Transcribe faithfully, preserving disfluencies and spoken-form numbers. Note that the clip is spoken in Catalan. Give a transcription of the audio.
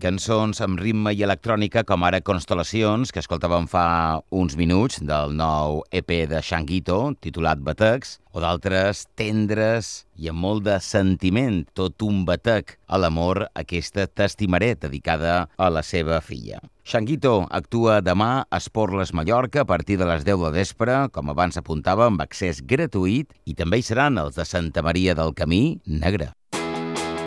Cançons amb ritme i electrònica com ara Constel·lacions, que escoltàvem fa uns minuts del nou E P de Xanguito, titulat Batecs, o d'altres tendres i amb molt de sentiment, tot un batec a l'amor, aquesta T'estimaré, dedicada a la seva filla. Xanguito actua demà a Esporles Mallorca a partir de les deu del vespre, com abans apuntava, amb accés gratuït, i també hi seran els de Santa Maria del Camí Negre.